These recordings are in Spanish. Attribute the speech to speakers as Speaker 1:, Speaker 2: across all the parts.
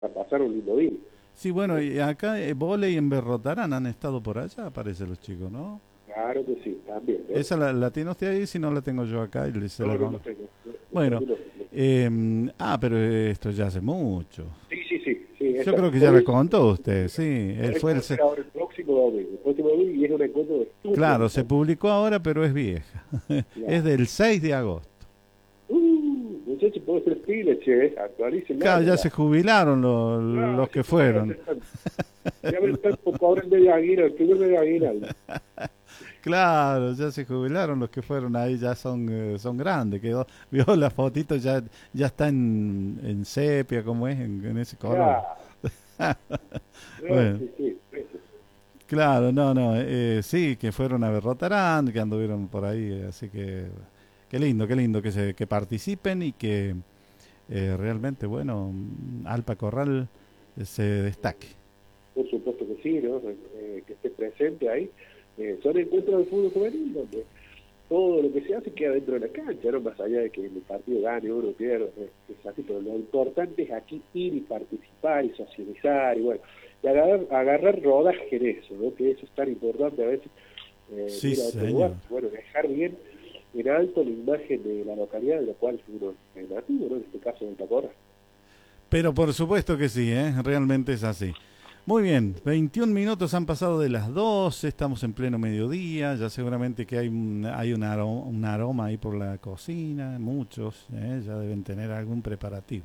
Speaker 1: a pasar un lindo día.
Speaker 2: Sí, bueno, y acá vóley en Berrotarán han estado por allá, parece los chicos, ¿no?
Speaker 1: Claro que sí, también, ¿no?
Speaker 2: Esa la tiene usted ahí, si no la tengo yo acá y se
Speaker 1: No,
Speaker 2: la
Speaker 1: no lo
Speaker 2: con...
Speaker 1: tengo. No,
Speaker 2: Bueno,
Speaker 1: también
Speaker 2: pero esto ya hace mucho.
Speaker 1: sí, sí, sí, sí,
Speaker 2: Yo
Speaker 1: esa.
Speaker 2: creo que ya
Speaker 1: Por
Speaker 2: la
Speaker 1: eso,
Speaker 2: contó usted, sí. Él
Speaker 1: eso
Speaker 2: fue
Speaker 1: va a ser ahora el próximo domingo, y es un encuentro súper
Speaker 2: Claro, se
Speaker 1: lindo.
Speaker 2: publicó ahora, pero es vieja. Es
Speaker 1: Ya.
Speaker 2: del 6 de agosto.
Speaker 1: Muchachos, puedo ser pila, che, actualícenla,
Speaker 2: Claro, ya
Speaker 1: ya.
Speaker 2: se jubilaron
Speaker 1: No,
Speaker 2: los
Speaker 1: si
Speaker 2: que
Speaker 1: todavía
Speaker 2: fueron.
Speaker 1: ya me están por cobrar medio aguinaldo, el primer medio aguinaldo.
Speaker 2: Claro, ya se jubilaron los que fueron ahí, ya son grandes. Quedó, vio la fotito, ya está en sepia, como es, en ese color.
Speaker 1: Ya, no,
Speaker 2: Bueno,
Speaker 1: sí, sí, eso.
Speaker 2: claro, no, sí, que fueron a ver Rotarán, que anduvieron por ahí, así que qué lindo que participen y que realmente, bueno, Alpa Corral se destaque.
Speaker 1: Por supuesto que sí, ¿no? Que esté presente ahí. Son encuentros del fútbol juvenil donde todo lo que se hace queda dentro de la cancha, ¿no? Más allá de que el partido gane, uno pierda, es así, pero lo importante es aquí ir y participar y socializar y bueno, y agarrar rodaje en eso, ¿no? Que eso es tan importante a veces,
Speaker 2: Sí,
Speaker 1: ir a otro lugar,
Speaker 2: señor.
Speaker 1: bueno, dejar bien en alto la imagen de la localidad de la cual uno es nativo, ¿no? En este caso de Tacora.
Speaker 2: Pero por supuesto que sí, realmente es así. Muy bien, 21 minutos han pasado de las 12, estamos en pleno mediodía, ya seguramente que hay un aroma ahí por la cocina, muchos, ya deben tener algún preparativo.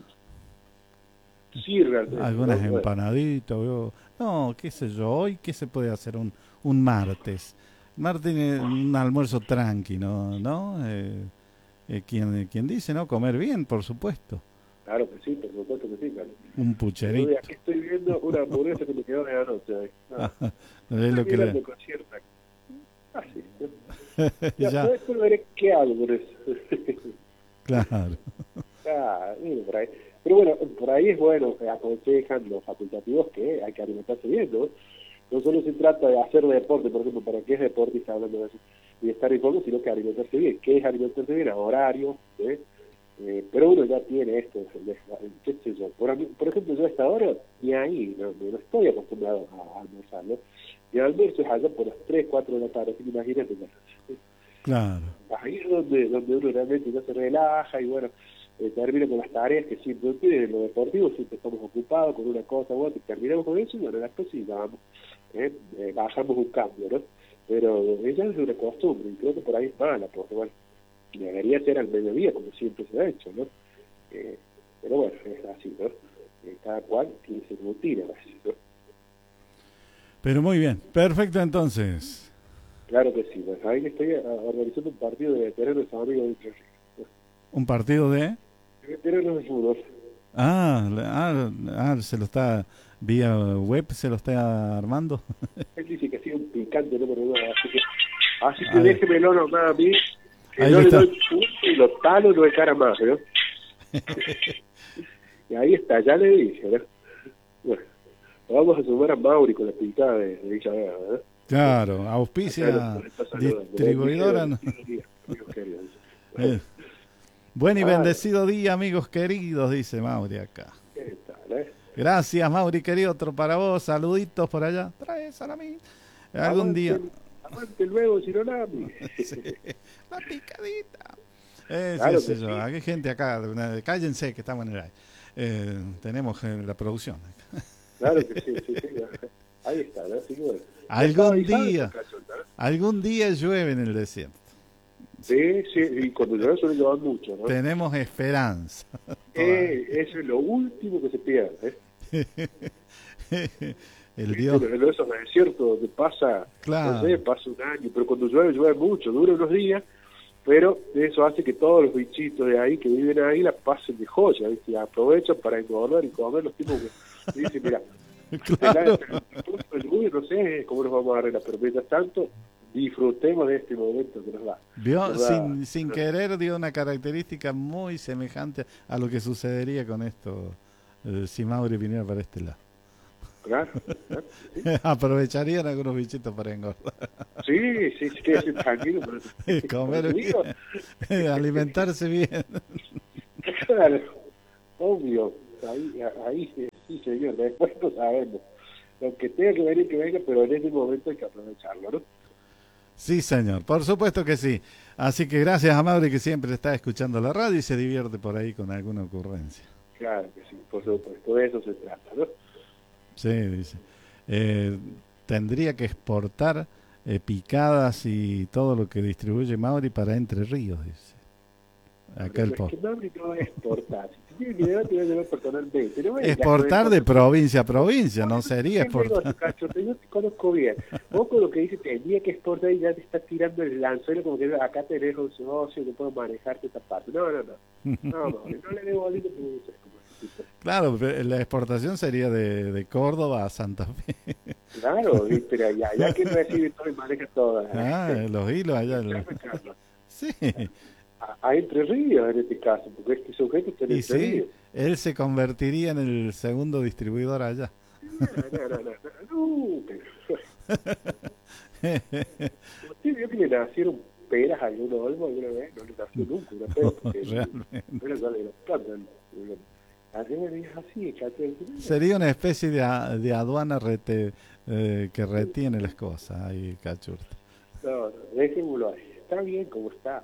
Speaker 1: Sí, realmente, ¿no?
Speaker 2: Algunas
Speaker 1: Bueno,
Speaker 2: empanaditas, no, qué sé yo, hoy qué se puede hacer un martes. Martes un almuerzo tranqui, ¿no? Quien dice, ¿no? Comer bien, por supuesto.
Speaker 1: claro que sí, por supuesto que sí, claro.
Speaker 2: Un
Speaker 1: Yo de
Speaker 2: pucherito.
Speaker 1: aquí estoy viendo una hamburguesa que me quedó de anoche. Ah,
Speaker 2: Es
Speaker 1: estoy
Speaker 2: lo que le...
Speaker 1: mirando con cierta. Ah, sí. Ya,
Speaker 2: Ya,
Speaker 1: después veré qué hago con eso.
Speaker 2: claro.
Speaker 1: Ah, mira, por ahí. Pero bueno, por ahí es bueno, aconsejan los facultativos que hay que alimentarse bien, ¿no? No solo se trata de hacer deporte, por ejemplo, para qué es deportista hablando de eso, y estar en forma, sino que alimentarse bien. ¿Qué es alimentarse bien? A horario, ¿eh? Pero uno ya tiene esto, qué sé yo. Por ejemplo, yo a esta hora, ni ahí, no estoy acostumbrado a almorzar, ¿no? Mi almuerzo es allá por las 3 4 de la tarde, así que imagínate.
Speaker 2: Claro.
Speaker 1: Ahí es donde uno realmente ya se relaja y bueno, termina con las tareas que siempre tiene en lo deportivo, siempre estamos ocupados con una cosa u otra, y terminamos con eso y bueno, después sí, vamos, bajamos un cambio, ¿no? Pero ella es una costumbre y creo que por ahí es mala, porque bueno, debería ser al mediodía como siempre se ha hecho, ¿no? Pero bueno, es así, ¿no? Cada cual tiene su rutina, así, ¿no?
Speaker 2: Pero muy bien. Perfecto entonces.
Speaker 1: Claro que sí, bueno, ahí estoy organizando un partido de veteranos amigos de Entre Ríos.
Speaker 2: Un partido de...
Speaker 1: De veteranos de fútbol.
Speaker 2: Se lo está... Vía web se lo está armando.
Speaker 1: Él dice que ha sido un picante número uno, así que
Speaker 2: A ver,
Speaker 1: déjemelo nomás a mí, que
Speaker 2: ahí
Speaker 1: yo
Speaker 2: le
Speaker 1: le
Speaker 2: está.
Speaker 1: doy punto y lo talo no de cara más, ¿no? Y ahí está, ya le dije, ¿no? Bueno, vamos a sumar a Mauri con la picada de Villa Vega, ¿no?
Speaker 2: Claro,
Speaker 1: Acá
Speaker 2: auspicia
Speaker 1: nos está saludando.
Speaker 2: distribuidora. ¿No?
Speaker 1: Bendecido día, amigos queridos. Bueno,
Speaker 2: Eh, Buen y
Speaker 1: ah,
Speaker 2: bendecido día, amigos queridos, dice Mauri acá.
Speaker 1: ¿qué tal, eh?
Speaker 2: Gracias, Mauri, querido. Otro para vos. Saluditos por allá. Trae salami. Algún
Speaker 1: Aguante,
Speaker 2: día.
Speaker 1: aguante el nuevo Cironami.
Speaker 2: Sí, la picadita. Sí,
Speaker 1: Claro que
Speaker 2: sí, yo.
Speaker 1: sí,
Speaker 2: Hay gente acá. Cállense que estamos en el aire. Tenemos la producción.
Speaker 1: claro que sí, sí, sí. Ahí está, ¿no? Así que bueno. Ya estaba
Speaker 2: Algún
Speaker 1: avisado esa
Speaker 2: día,
Speaker 1: cachota, ¿no?
Speaker 2: algún día llueve en el desierto.
Speaker 1: Sí, sí, y cuando llueve suele llover mucho, ¿no?
Speaker 2: Tenemos esperanza. Todavía.
Speaker 1: Eso es lo último que se pierde,
Speaker 2: El
Speaker 1: ¿viste?
Speaker 2: Dios,
Speaker 1: En esos desiertos donde pasa, no sé,
Speaker 2: claro.
Speaker 1: pasa un año, pero cuando llueve, llueve mucho, dura unos días, pero eso hace que todos los bichitos de ahí que viven ahí la pasen de joya, ¿viste? Y aprovechan para engordar y comer los tipos que dicen, mira,
Speaker 2: Claro.
Speaker 1: el punto del lluvia, no sé cómo nos vamos a arreglar, pero mientras tanto, disfrutemos de este momento que nos da.
Speaker 2: Vio,
Speaker 1: Nos da,
Speaker 2: sin querer dio una característica muy semejante a lo que sucedería con esto si Mauri viniera para este lado.
Speaker 1: claro, claro, sí,
Speaker 2: Aprovecharían algunos bichitos para engordar.
Speaker 1: sí, sí, sí, quédese tranquilo, por
Speaker 2: Comer
Speaker 1: eso
Speaker 2: bien,
Speaker 1: digo,
Speaker 2: alimentarse bien.
Speaker 1: claro, obvio. ahí sí, señor, después no sabemos. Lo que tenga que venir, que venga, pero en ese momento hay que aprovecharlo, ¿no?
Speaker 2: Sí, señor, por supuesto que sí. Así que gracias a Mauri que siempre está escuchando la radio y se divierte por ahí con alguna ocurrencia.
Speaker 1: Claro que sí, por supuesto, de eso se trata, ¿no?
Speaker 2: Sí, dice. Eh, Tendría que exportar picadas y todo lo que distribuye Mauri para Entre Ríos, dice. Acá el
Speaker 1: Pero es
Speaker 2: post.
Speaker 1: que Mauri no es exportar. Si tienes idea, te voy a llevar personalmente. No vengas con
Speaker 2: Exportar
Speaker 1: esto.
Speaker 2: de provincia a provincia, no sería
Speaker 1: ¿Qué negocio,
Speaker 2: exportar.
Speaker 1: cachote? Yo te conozco bien. Vos con lo que dices, tendría que exportar y ya te estás tirando el anzuelo como que acá tenés un socio que puedo manejarte esta parte. No, no, no. No, Mauri, no le debo bolito porque no sé cómo es tipo.
Speaker 2: Claro, la exportación sería de Córdoba a Santa Fe.
Speaker 1: Claro, viste, allá quien recibe todo y maneja todo.
Speaker 2: Ah, los hilos allá.
Speaker 1: Carlos.
Speaker 2: Sí,
Speaker 1: A Entre Ríos en este caso, porque este sujeto está en
Speaker 2: y
Speaker 1: Entre
Speaker 2: sí,
Speaker 1: Ríos.
Speaker 2: él se convertiría en el segundo distribuidor allá.
Speaker 1: No, pero... ¿Usted vio que le nacieron peras a algún olmo alguna vez? No le nació nunca una pera, porque
Speaker 2: Realmente.
Speaker 1: pero sale los plantan. Así me dijo así, caché.
Speaker 2: Sería una especie de aduana que retiene las cosas ahí, cachurta.
Speaker 1: No, dejémoslo ahí. Está bien como está.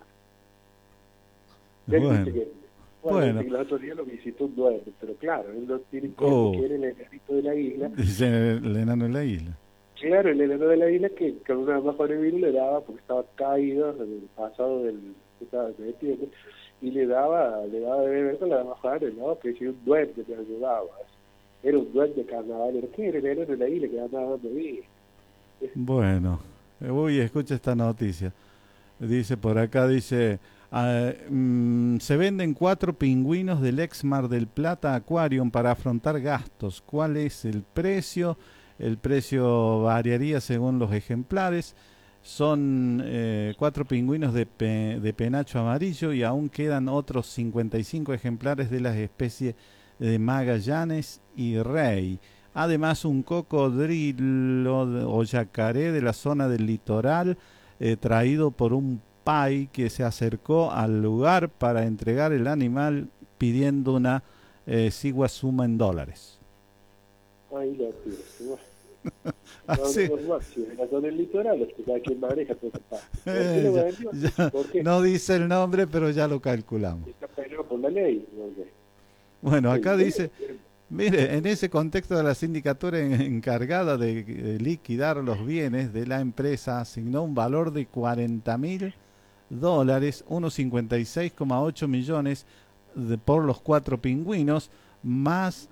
Speaker 1: Ya
Speaker 2: Bueno,
Speaker 1: dice que,
Speaker 2: bueno.
Speaker 1: el otro día lo visitó un duende, pero claro, él no tiene como que era el enanito de la isla.
Speaker 2: Dice el enano de la isla.
Speaker 1: Claro, el enano de la isla que con una bajo de vino le daba, porque estaba caído en el pasado del que estaba metido, y le daba de beber con la baja de no, que si un duende que ayudaba. Era un duende carnavalero. ¿Qué era el enano de la isla que andaba dando vino?
Speaker 2: Bueno, uy, escucha esta noticia. Dice por acá, dice, se venden 4 pingüinos del ex Mar del Plata Aquarium para afrontar gastos. ¿Cuál es el precio? El precio variaría según los ejemplares. Son 4 pingüinos de penacho amarillo y aún quedan otros 55 ejemplares de las especies de Magallanes y Rey. Además, un cocodrilo o yacaré de la zona del litoral traído por un pai que se acercó al lugar para entregar el animal pidiendo una sigua suma en dólares.
Speaker 1: Ahí lo tienes.
Speaker 2: Así,
Speaker 1: La zona del litoral, es que cada quien maneja todo esa parte. ¿Por qué lo vendió? ¿Por qué?
Speaker 2: no dice el nombre, pero ya lo calculamos.
Speaker 1: Está peleado por la ley. ¿No?
Speaker 2: Bueno, acá dice, mire, en ese contexto de la sindicatura encargada de liquidar los bienes de la empresa asignó un valor de $40.000, unos 56,8 millones por los 4 pingüinos, más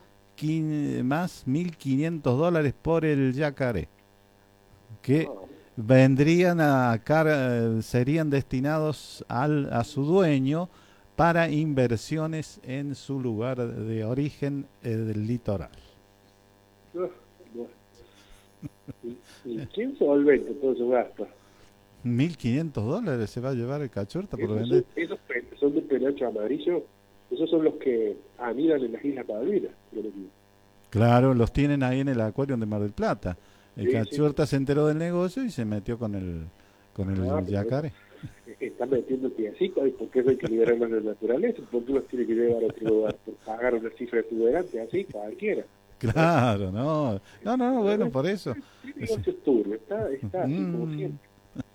Speaker 2: $1.500 por el yacaré, que vendrían serían destinados a su dueño para inversiones en su lugar de origen del litoral.
Speaker 1: ¿Y quién solventa todos esos gastos?
Speaker 2: $1.500 se va a llevar el cachorta por vender.
Speaker 1: Esos son de penacho amarillo, esos son los que anidan en las Islas Malvinas.
Speaker 2: Claro, los tienen ahí en el acuario de Mar del Plata. El
Speaker 1: Sí,
Speaker 2: cachorta se enteró del negocio y se metió con el yacaré.
Speaker 1: Está metiendo el piecito, ¿y por qué no hay que liberarlos de la naturaleza? ¿Por qué los tiene que llevar a otro lugar? Por pagar una cifra exuberante, así, cualquiera.
Speaker 2: Claro, no, bueno, por eso.
Speaker 1: El negocio es turbio, está así como siempre.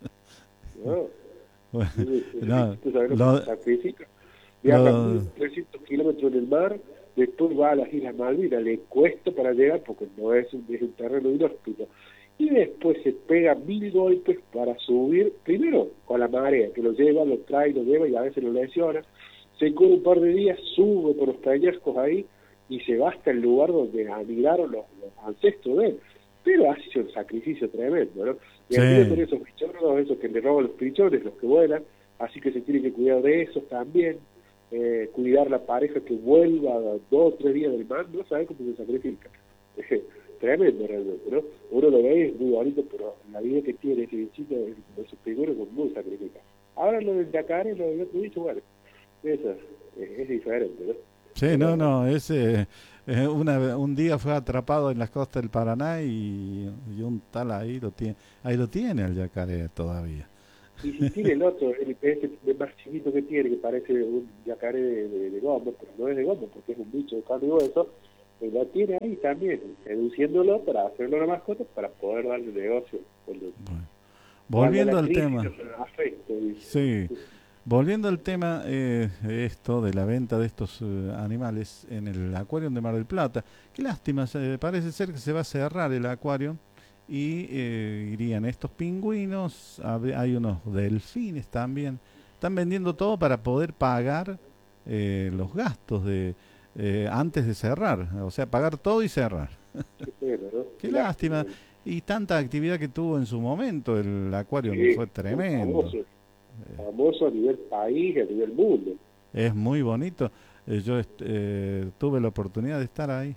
Speaker 2: Bueno,
Speaker 1: ¿Tú sabes lo que sacrifica? Viaja 1.300 kilómetros en el mar, después va a las Islas Malvinas, le cuesta para llegar porque no es un terreno inhóspito. Y después se pega 1.000 golpes para subir, primero con la marea, que lo lleva, lo trae, lo lleva y a veces lo lesiona. Se corre un par de días, sube por los peñascos ahí y se va hasta el lugar donde anidaron los ancestros de él. Pero ha sido un sacrificio tremendo, ¿no? Y
Speaker 2: Sí.
Speaker 1: aquí con esos pichones, esos que le roban los pichones, los que vuelan, así que se tiene que cuidar de esos también, cuidar la pareja que vuelva 2 o 3 días del mar, no sabe cómo se sacrifica. Tremendo realmente, ¿no? Uno lo ve y es muy bonito, pero la vida que tiene ese bichito de sus figuras es muy sacrificada. Ahora lo del yacaré, lo del otro bicho, bueno, eso es diferente, ¿no?
Speaker 2: Sí, no, ese un día fue atrapado en las costas del Paraná y un tal ahí lo tiene el yacaré todavía.
Speaker 1: Y si tiene el otro, ese más chiquito que tiene, que parece un yacaré de goma, pero no es de goma, porque es un bicho de carne y hueso, lo tiene ahí también, seduciéndolo para hacerlo una mascota, para poder darle negocio.
Speaker 2: Bueno. Volviendo al tema. Sí. Volviendo al tema, esto de la venta de estos animales en el acuario de Mar del Plata. Qué lástima, parece ser que se va a cerrar el acuario y irían estos pingüinos, hay unos delfines también. Están vendiendo todo para poder pagar los gastos de antes de cerrar, o sea, pagar todo y cerrar.
Speaker 1: Qué pena, ¿no?
Speaker 2: Qué lástima. Y tanta actividad que tuvo en su momento el acuario,
Speaker 1: Sí,
Speaker 2: fue tremendo.
Speaker 1: Famoso a nivel país, a nivel mundo.
Speaker 2: Es muy bonito. Yo tuve la oportunidad de estar ahí.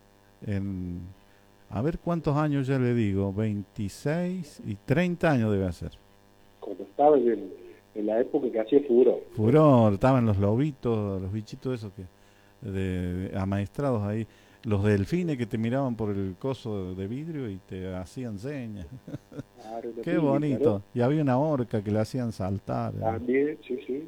Speaker 2: A ver cuántos años ya le digo, 26 y 30 años debe hacer.
Speaker 1: Cuando estaba en la época que hacía furor.
Speaker 2: Furor, estaban los lobitos, los bichitos esos que amaestrados ahí. Los delfines que te miraban por el coso de vidrio y te hacían señas.
Speaker 1: Claro,
Speaker 2: qué bonito. ¿No? Y había una orca que le hacían saltar.
Speaker 1: También, sí.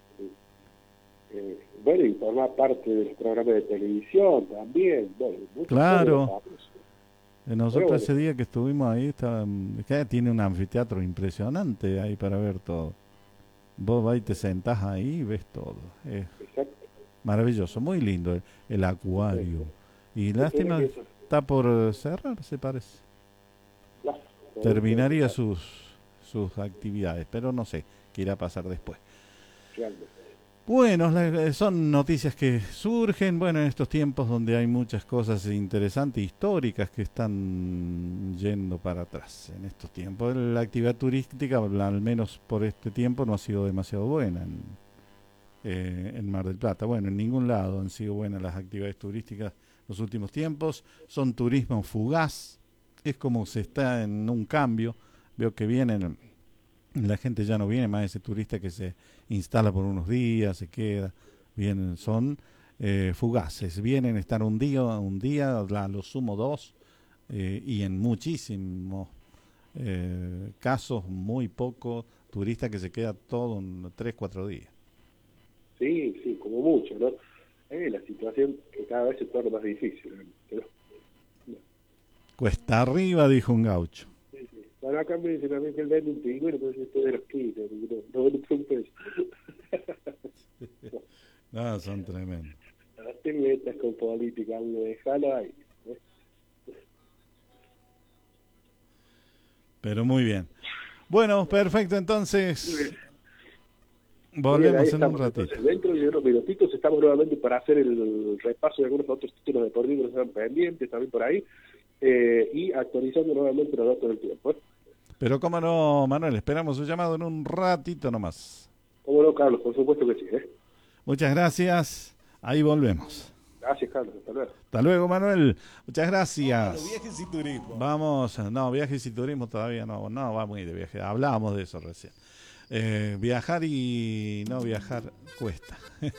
Speaker 1: Bueno, y formaba parte del programa de televisión también. Bueno,
Speaker 2: claro. Nosotros ese día que estuvimos ahí, tiene un anfiteatro impresionante ahí para ver todo. Vos vas y te sentás ahí y ves todo.
Speaker 1: Exacto.
Speaker 2: Maravilloso, muy lindo el acuario. Y lástima, está por cerrar, se parece. Terminaría sus actividades, pero no sé qué irá a pasar después. Bueno, son noticias que surgen, bueno, en estos tiempos donde hay muchas cosas interesantes, históricas, que están yendo para atrás. En estos tiempos la actividad turística, al menos por este tiempo, no ha sido demasiado buena en Mar del Plata. Bueno, en ningún lado han sido buenas las actividades turísticas los últimos tiempos. Son turismo fugaz, es como se está en un cambio. Veo que vienen, la gente ya no viene más, ese turista que se instala por unos días, se queda, vienen, son fugaces, vienen a estar un día, a lo sumo 2, y en muchísimos casos muy poco turista que se queda todo en 3-4 días.
Speaker 1: Sí, como mucho, ¿no? La situación que cada vez se torna más difícil, ¿no?
Speaker 2: Cuesta arriba, dijo un gaucho.
Speaker 1: Sí. Bueno, acá me dicen también que él vende un pingüino, pero yo estoy de los 15, no vende un peso.
Speaker 2: No, son tremendos.
Speaker 1: No te metas con política, déjalo ahí.
Speaker 2: Pero muy bien. Bueno, perfecto, entonces volvemos en un ratito.
Speaker 1: Entonces, dentro de unos minutitos estamos nuevamente para hacer el repaso de algunos otros títulos deportivos que están pendientes también por ahí, y actualizando nuevamente los datos del tiempo.
Speaker 2: Pero cómo no, Manuel, esperamos su llamado en un ratito nomás.
Speaker 1: Cómo no, Carlos, por supuesto que sí.
Speaker 2: Muchas gracias, ahí volvemos.
Speaker 1: Gracias, Carlos, hasta luego.
Speaker 2: Hasta luego, Manuel, muchas gracias.
Speaker 3: Bueno, viajes y turismo.
Speaker 2: Vamos, no, viajes y turismo todavía no va muy de viaje, hablábamos de eso recién. Viajar y no viajar cuesta.